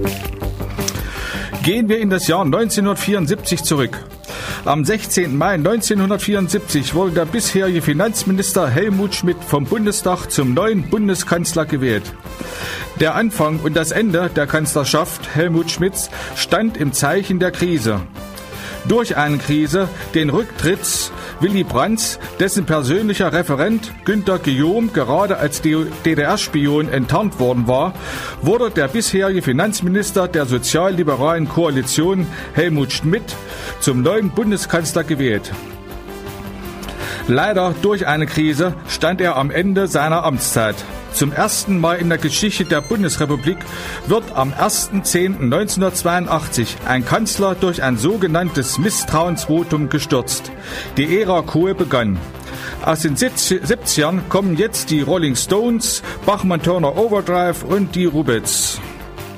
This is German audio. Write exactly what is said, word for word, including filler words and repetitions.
Gehen wir in das Jahr neunzehnhundertvierundsiebzig zurück. Am sechzehnten Mai neunzehnhundertvierundsiebzig wurde der bisherige Finanzminister Helmut Schmidt vom Bundestag zum neuen Bundeskanzler gewählt. Der Anfang und das Ende der Kanzlerschaft Helmut Schmidts stand im Zeichen der Krise. Durch eine Krise, den Rücktritt Willy Brandts, dessen persönlicher Referent Günter Guillaume gerade als D D R-Spion enttarnt worden war, wurde der bisherige Finanzminister der sozialliberalen Koalition Helmut Schmidt zum neuen Bundeskanzler gewählt. Leider durch eine Krise stand er am Ende seiner Amtszeit. Zum ersten Mal in der Geschichte der Bundesrepublik wird am ersten zehnten neunzehnhundertzweiundachtzig ein Kanzler durch ein sogenanntes Misstrauensvotum gestürzt. Die Ära Kohl begann. Aus den siebzigern kommen jetzt die Rolling Stones, Bachmann-Turner Overdrive und die Rubettes.